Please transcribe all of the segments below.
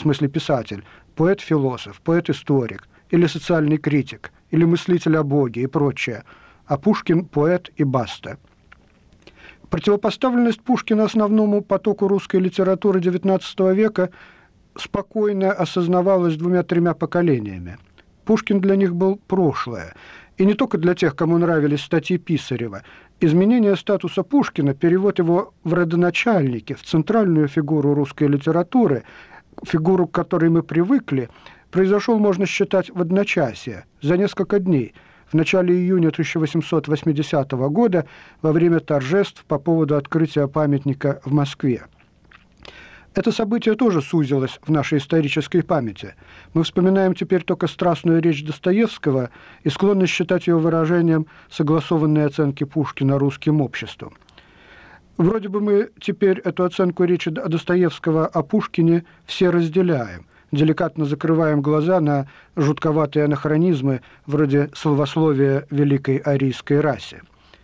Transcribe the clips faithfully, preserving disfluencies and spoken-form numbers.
смысле писатель, поэт-философ, поэт-историк, или социальный критик, или мыслитель о Боге и прочее, а Пушкин – поэт и баста. Противопоставленность Пушкина основному потоку русской литературы девятнадцатого века спокойно осознавалась двумя-тремя поколениями. Пушкин для них был прошлое, и не только для тех, кому нравились статьи Писарева. Изменение статуса Пушкина, перевод его в родоначальники, в центральную фигуру русской литературы, фигуру, к которой мы привыкли, произошел, можно считать, в одночасье, за несколько дней, в начале июня тысяча восемьсот восьмидесятого года, во время торжеств по поводу открытия памятника в Москве. Это событие тоже сузилось в нашей исторической памяти. Мы вспоминаем теперь только страстную речь Достоевского и склонны считать ее выражением согласованной оценки Пушкина русским обществом. Вроде бы мы теперь эту оценку речи Достоевского о Пушкине все разделяем, деликатно закрываем глаза на жутковатые анахронизмы вроде словословия великой арийской расе.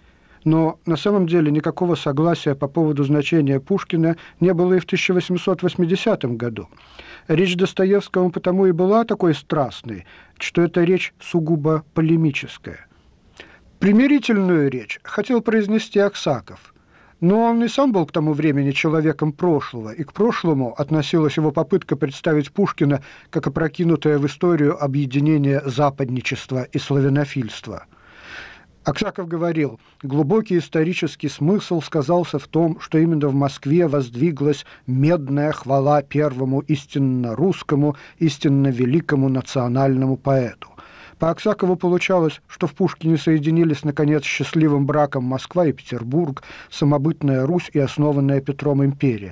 Но на самом деле никакого согласия по поводу значения Пушкина не было и в тысяча восемьсот восьмидесятом году. Речь Достоевского потому и была такой страстной, что эта речь сугубо полемическая. Примирительную речь хотел произнести Аксаков, но он и сам был к тому времени человеком прошлого, и к прошлому относилась его попытка представить Пушкина как опрокинутое в историю объединение западничества и славянофильства. Аксаков говорил, глубокий исторический смысл сказался в том, что именно в Москве воздвиглась медная хвала первому истинно русскому, истинно великому национальному поэту. По Аксакову получалось, что в Пушкине соединились, наконец, счастливым браком Москва и Петербург, самобытная Русь и основанная Петром империя.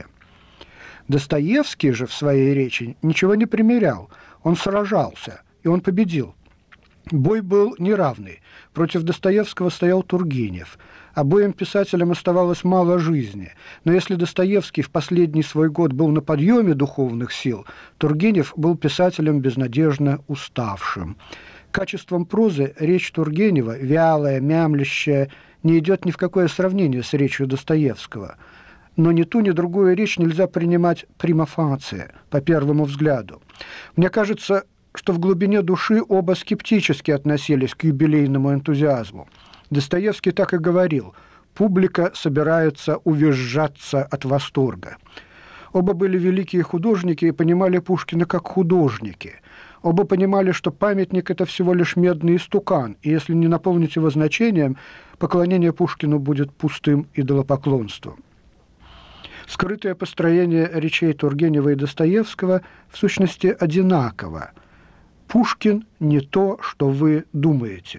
Достоевский же в своей речи ничего не примерял, он сражался, и он победил. Бой был неравный. Против Достоевского стоял Тургенев. Обоим писателям оставалось мало жизни. Но если Достоевский в последний свой год был на подъеме духовных сил, Тургенев был писателем безнадежно уставшим. Качеством прозы речь Тургенева, вялая, мямлящая, не идет ни в какое сравнение с речью Достоевского. Но ни ту, ни другую речь нельзя принимать прима фация, по первому взгляду. Мне кажется, что в глубине души оба скептически относились к юбилейному энтузиазму. Достоевский так и говорил: «Публика собирается увизжаться от восторга». Оба были великие художники и понимали Пушкина как художники. Оба понимали, что памятник – это всего лишь медный истукан, и если не наполнить его значением, поклонение Пушкину будет пустым идолопоклонством. Скрытое построение речей Тургенева и Достоевского в сущности одинаково. Пушкин не то, что вы думаете.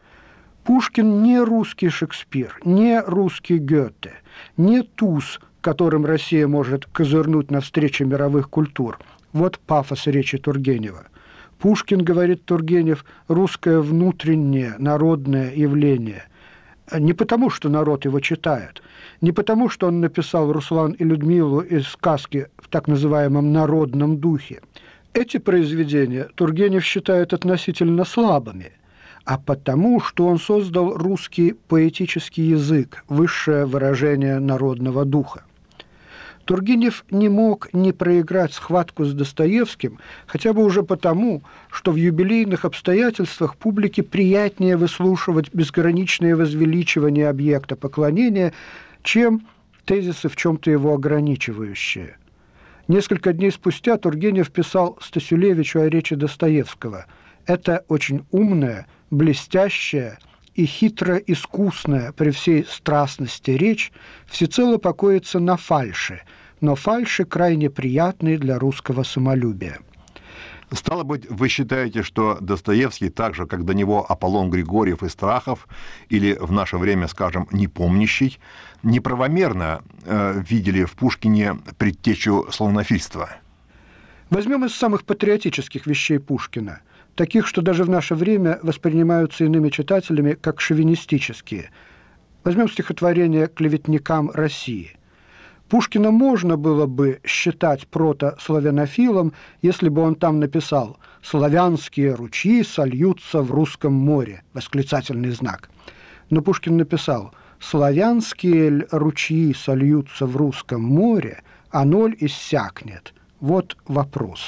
Пушкин не русский Шекспир, не русский Гёте, не туз, которым Россия может козырнуть навстречу мировых культур. Вот пафос речи Тургенева. Пушкин, говорит Тургенев, русское внутреннее народное явление. Не потому, что народ его читает, не потому, что он написал «Руслан и Людмилу» из сказки в так называемом народном духе. Эти произведения Тургенев считает относительно слабыми, а потому, что он создал русский поэтический язык, высшее выражение народного духа. Тургенев не мог не проиграть схватку с Достоевским, хотя бы уже потому, что в юбилейных обстоятельствах публике приятнее выслушивать безграничное возвеличивание объекта поклонения, чем тезисы в чем-то его ограничивающие. Несколько дней спустя Тургенев писал Стасюлевичу о речи Достоевского. Это очень умная, блестящая и хитро-искусная при всей страстности речь всецело покоится на фальши, но фальши крайне приятные для русского самолюбия. Стало быть, вы считаете, что Достоевский, так же, как до него Аполлон Григорьев и Страхов, или в наше время, скажем, Непомнящий, неправомерно э, видели в Пушкине предтечу славянофильства? Возьмем из самых патриотических вещей Пушкина, таких, что даже в наше время воспринимаются иными читателями как шовинистические. Возьмем стихотворение «Клеветникам России». Пушкина можно было бы считать протославянофилом, если бы он там написал «Славянские ручьи сольются в русском море», восклицательный знак. Но Пушкин написал «Славянские ручьи сольются в русском море, а ноль иссякнет». Вот вопрос.